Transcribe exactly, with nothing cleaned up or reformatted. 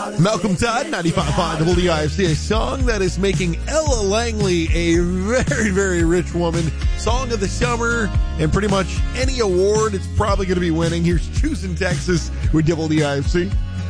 Malcolm Todd, ninety-five point five W D I F C, a song that is making Ella Langley a very, very rich woman. Song of the summer, and pretty much any award it's probably going to be winning. Here's Choosing Texas with W D I F C.